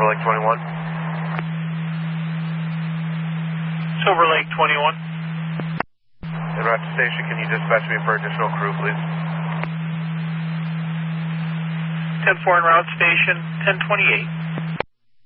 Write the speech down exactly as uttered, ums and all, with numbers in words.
Silver Lake twenty-one. Silver Lake twenty-one. En route to station, can you dispatch me for additional crew, please? ten four en route station, ten twenty-eight.